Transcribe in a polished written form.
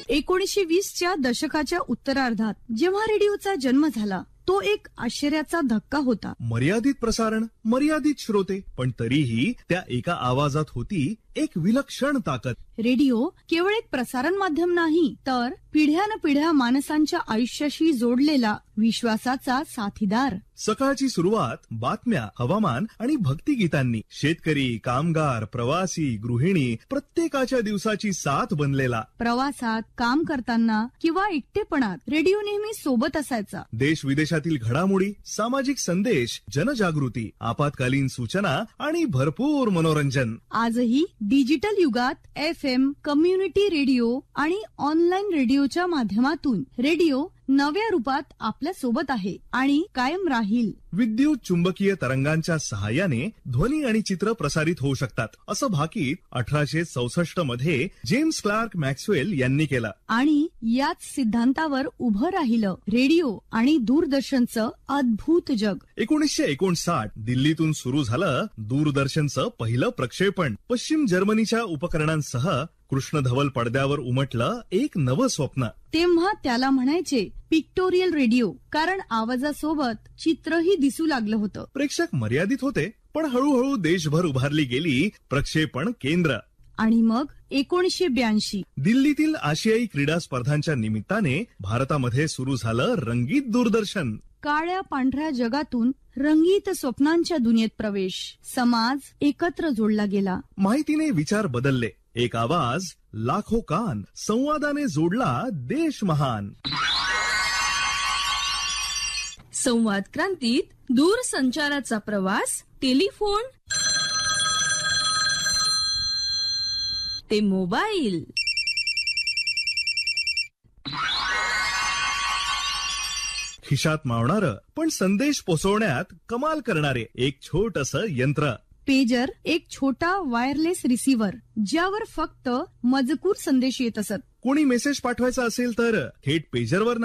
1920च्या दशकाच्या उत्तरार्धात जेव्हा रेडिओचा जन्म झाला तो एक आश्चर्याचा धक्का होता. मर्यादित प्रसारण, मर्यादित श्रोते, पण तरीही त्या एका आवाजात होती एक विलक्षण ताकद. रेडिओ केवळ एक प्रसारण माध्यम नाही, तर पिढ्यानपिढ्या माणसांच्या आयुष्याशी जोडलेला विश्वासाचा साथीदार. सकाळची सुरुवात बातम्या, हवामान आणि भक्तिगीतांनी. शेतकरी, कामगार, प्रवासी, गृहिणी प्रत्येकाच्या दिवसाची साथ बनलेला. प्रवासात, काम करताना किंवा एकटेपणात रेडिओ नेहमी सोबत असायचा. देश विदेशातील घडामोडी, सामाजिक संदेश, जनजागृती, आपत्कालीन सूचना आणि भरपूर मनोरंजन. आजही डिजिटल युगात FM, कम्युनिटी रेडिओ आणि ऑनलाईन रेडिओच्या माध्यमातून रेडिओ नव्या रूपात आपल्या सोबत आहे आणि कायम राहील. विद्युत चुंबकीय तरंगांच्या सहाय्याने ध्वनी आणि चित्र प्रसारित होऊ शकतात, असं भाकीत 1864 मध्ये जेम्स क्लार्क मॅक्सवेल यांनी केलं. आणि याच सिद्धांतावर उभं राहिलं रेडिओ आणि दूरदर्शनचं अद्भुत जग. 1959 दिल्लीतून सुरू झालं दूरदर्शनचं पहिलं प्रक्षेपण. पश्चिम जर्मनीच्या उपकरणांसह कृष्णधवल पडद्यावर उमटलं एक नवं स्वप्न. तेव्हा त्याला म्हणायचे पिक्टोरियल रेडिओ, कारण आवाजासोबत चित्रही दिसू लागलं होतं. प्रेक्षक मर्यादित होते, पण हळूहळू देशभर उभारली गेली प्रक्षेपण केंद्र. आणि मग 1982 दिल्लीतील आशियाई क्रीडा स्पर्धांच्या निमित्ताने भारतामध्ये सुरू झालं रंगीत दूरदर्शन. काळ्या पांढऱ्या जगातून रंगीत स्वप्नांच्या दुनियेत प्रवेश. समाज एकत्र जोडला गेला. माहितीने विचार बदलले. एक आवाज, लाखो कान, संवादाने जोडला देश महान. संवाद क्रांतीत दूरसंचाराचा प्रवास, टेलिफोन ते मोबाईल. खिशात मावणारं पण संदेश पोहोचवण्यात कमाल करणारे एक छोटसं यंत्र. पेजर एक छोटा वायरलेस रिसीव्हर, ज्यावर फक्त मजकूर संदेश येत असत. कोणी मेसेज पाठवायचा असेल तर थेट पेजरवर